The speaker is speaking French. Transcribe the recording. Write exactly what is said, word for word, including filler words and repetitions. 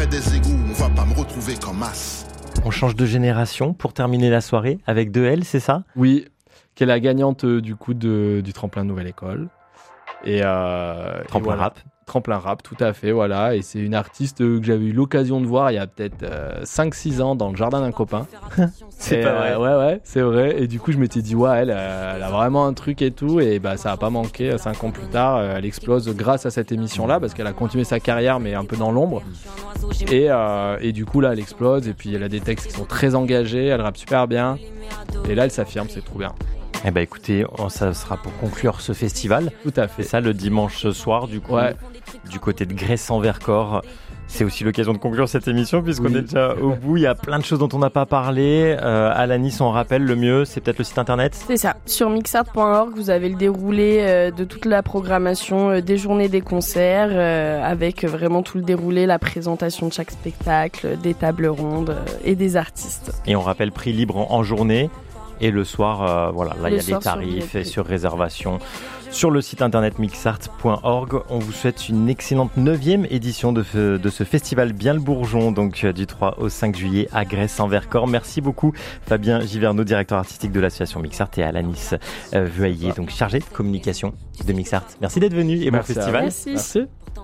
près des égouts, on va pas me retrouver comme as. On change de génération pour terminer la soirée avec deux L, c'est ça ? Oui, qui est la gagnante euh, du coup de, du tremplin Nouvelle École. Et, euh, Tremplin et voilà. rap. Tremplin rap, tout à fait, voilà. Et c'est une artiste euh, que j'avais eu l'occasion de voir il y a peut-être euh, cinq six ans dans le jardin d'un copain. C'est Et, pas euh, vrai. Ouais, ouais, c'est vrai. Et du coup, je m'étais dit, ouais, elle, euh, elle a vraiment un truc et tout. Et bah, ça a pas manqué. Cinq ans plus tard, euh, elle explose grâce à cette émission-là parce qu'elle a continué sa carrière, mais un peu dans l'ombre. Et, euh, et du coup, là, elle explose. Et puis, elle a des textes qui sont très engagés. Elle rappe super bien. Et là, elle s'affirme, c'est trop bien. Eh ben écoutez, on- ça sera pour conclure ce festival. Tout à C'est fait. ça le dimanche soir du coup, Ouais. du côté de Grès-en-Vercors. C'est aussi l'occasion de conclure cette émission puisqu'on Oui. est déjà au bout. Il y a plein de choses dont on n'a pas parlé. Euh, Alanis, on rappelle, le mieux, c'est peut-être le site internet. C'est ça. Sur mixart point org, vous avez le déroulé euh, de toute la programmation euh, des journées des concerts, euh, avec vraiment tout le déroulé, la présentation de chaque spectacle, des tables rondes euh, et des artistes. Et on rappelle prix libre en, en journée. Et le soir, euh, voilà, là, il Le y a des soir sur tarifs V I P. et sur réservation sur le site internet mixart point org. On vous souhaite une excellente neuvième édition de, fe- de ce festival Bien le Bourgeon, donc euh, du trois au cinq juillet à Grès-en-Vercors. Merci beaucoup Fabien Giverneau, directeur artistique de l'association Mixart, et Alanis euh, Vuaillier, donc chargé de communication de Mixart. Merci d'être venu et bon Merci à festival. vous. Merci. Merci.